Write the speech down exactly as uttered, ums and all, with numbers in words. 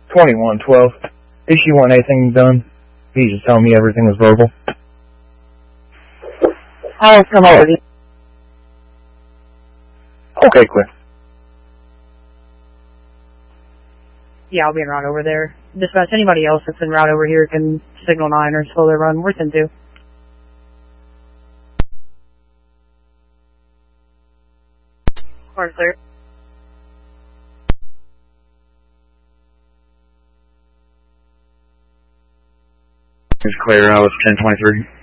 twenty-one twelve. Did she want anything done? He just told me everything was verbal. I'll come over. Okay, quick. Yeah, I'll be en route over there. Dispatch, anybody else that's en route over here can signal nine or slow their run. We're ten two. Or clear. It's clear. I was ten twenty-three.